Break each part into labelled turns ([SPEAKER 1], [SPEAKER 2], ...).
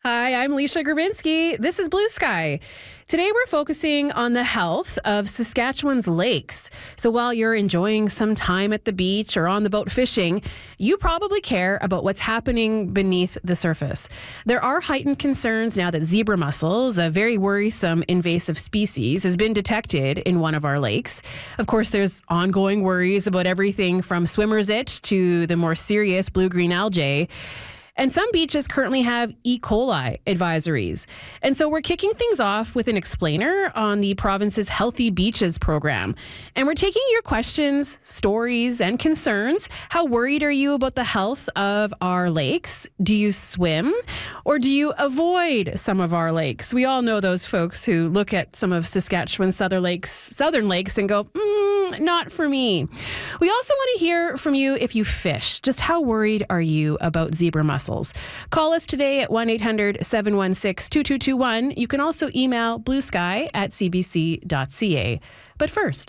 [SPEAKER 1] Hi, I'm Alicia Grabinski. This is Blue Sky. Today we're focusing on the health of Saskatchewan's lakes. So while you're enjoying some time at the beach or on the boat fishing, you probably care about what's happening beneath the surface. There are heightened concerns now that zebra mussels, a very worrisome invasive species, has been detected in one of our lakes. Of course, there's ongoing worries about everything from swimmer's itch to the more serious blue-green algae. And some beaches currently have E. coli advisories. And so we're kicking things off with an explainer on the province's Healthy Beaches program. And we're taking your questions, stories, and concerns. How worried are you about the health of our lakes? Do you swim or do you avoid some of our lakes? We all know those folks who look at some of Saskatchewan's southern lakes and go, not for me. We also want to hear from you if you fish. Just how worried are you about zebra mussels? Call us today at 1-800-716-2221. You can also email bluesky@cbc.ca. But first,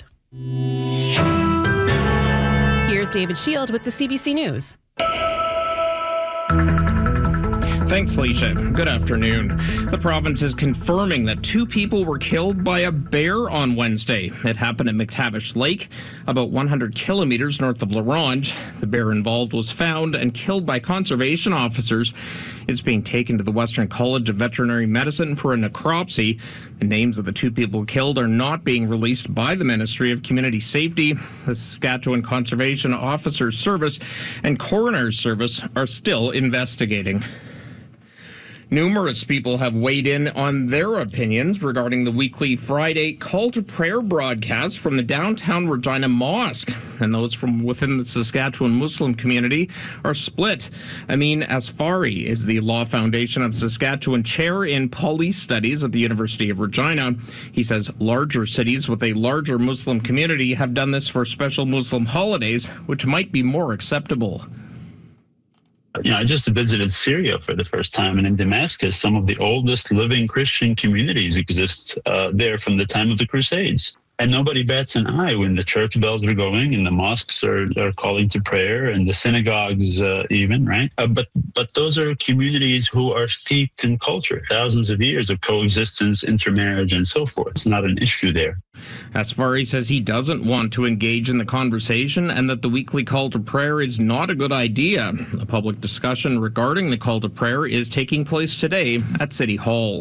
[SPEAKER 1] here's David Shield with the CBC News.
[SPEAKER 2] Thanks, Alicia. Good afternoon. The province is confirming that 2 people were killed by a bear on Wednesday. It happened at McTavish Lake, about 100 kilometers north of La Ronge. The bear involved was found and killed by conservation officers. It's being taken to the Western College of Veterinary Medicine for a necropsy. The names of the 2 people killed are not being released by the Ministry of Community Safety. The Saskatchewan Conservation Officers Service and Coroner's Service are still investigating. Numerous people have weighed in on their opinions regarding the weekly Friday call to prayer broadcast from the downtown Regina Mosque. And those from within the Saskatchewan Muslim community are split. Amin Asfari is the Law Foundation of Saskatchewan chair in police studies at the University of Regina. He says larger cities with a larger Muslim community have done this for special Muslim holidays, which might be more acceptable.
[SPEAKER 3] I just visited Syria for the first time, and in Damascus, some of the oldest living Christian communities exist there from the time of the Crusades. And nobody bats an eye when the church bells are going and the mosques are calling to prayer and the synagogues even, right? But those are communities who are steeped in culture, thousands of years of coexistence, intermarriage, and so forth. It's not an issue there.
[SPEAKER 2] Asfari says he doesn't want to engage in the conversation and that the weekly call to prayer is not a good idea. A public discussion regarding the call to prayer is taking place today at City Hall.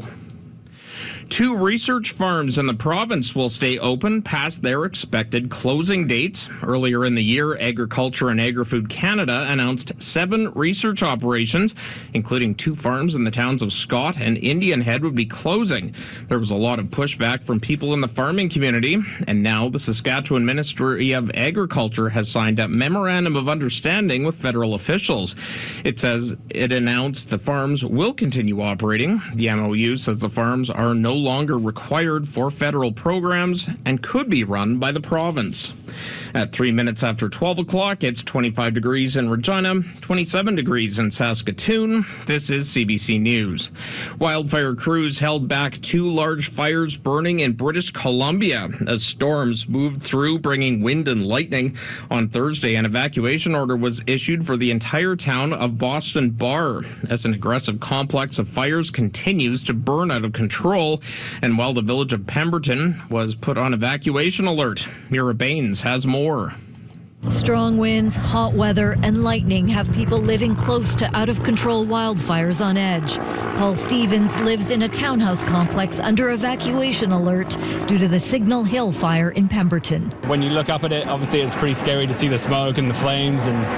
[SPEAKER 2] 2 research farms in the province will stay open past their expected closing dates. Earlier in the year, Agriculture and Agri-Food Canada announced 7 research operations, including 2 farms in the towns of Scott and Indian Head, would be closing. There was a lot of pushback from people in the farming community, and now the Saskatchewan Ministry of Agriculture has signed a memorandum of understanding with federal officials. It says it announced the farms will continue operating. The MOU says the farms are no longer required for federal programs and could be run by the province. At 3 minutes after 12 o'clock, it's 25 degrees in Regina, 27 degrees in Saskatoon. This is CBC News. Wildfire crews held back 2 large fires burning in British Columbia as storms moved through, bringing wind and lightning. On Thursday, an evacuation order was issued for the entire town of Boston Bar as an aggressive complex of fires continues to burn out of control. And while the village of Pemberton was put on evacuation alert, Mira Baines has more.
[SPEAKER 4] Strong winds, hot weather, and lightning have people living close to out-of-control wildfires on edge. Paul Stevens lives in a townhouse complex under evacuation alert due to the Signal Hill fire in Pemberton.
[SPEAKER 5] When you look up at it, obviously it's pretty scary to see the smoke and the flames, and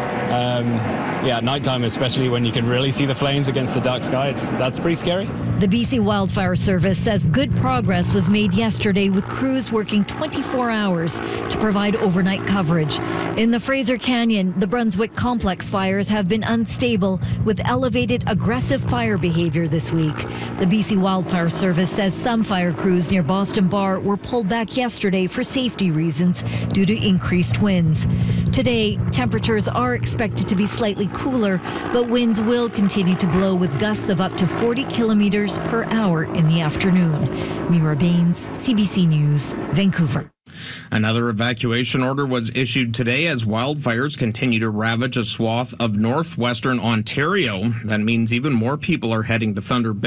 [SPEAKER 5] at nighttime, especially when you can really see the flames against the dark sky, that's pretty scary.
[SPEAKER 4] The BC Wildfire Service says good progress was made yesterday with crews working 24 hours to provide overnight coverage. In the Fraser Canyon, the Brunswick complex fires have been unstable with elevated aggressive fire behavior this week. The BC Wildfire Service says some fire crews near Boston Bar were pulled back yesterday for safety reasons due to increased winds. Today, temperatures are expected to be slightly cooler, but winds will continue to blow with gusts of up to 40 kilometers per hour in the afternoon. Mira Baines, CBC News, Vancouver.
[SPEAKER 2] Another evacuation order was issued today as wildfires continue to ravage a swath of northwestern Ontario. That means even more people are heading to Thunder Bay